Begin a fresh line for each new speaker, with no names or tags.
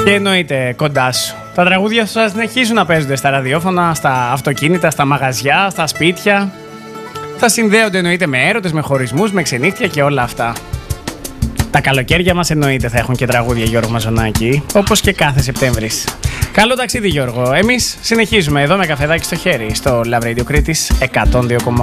Και εννοείται κοντά σου. Τα τραγούδια σου συνεχίζουν να παίζονται στα ραδιόφωνα, στα αυτοκίνητα, στα μαγαζιά, στα σπίτια. Θα συνδέονται εννοείται με έρωτες, με χωρισμούς, με ξενύχτια και όλα αυτά. Τα καλοκαίρια μας εννοείται θα έχουν και τραγούδια, Γιώργο Μαζονάκη, όπως και κάθε Σεπτέμβρης. Καλό ταξίδι, Γιώργο. Εμείς συνεχίζουμε εδώ με καφεδάκι στο χέρι, στο Love Radio Κρήτης 102,8.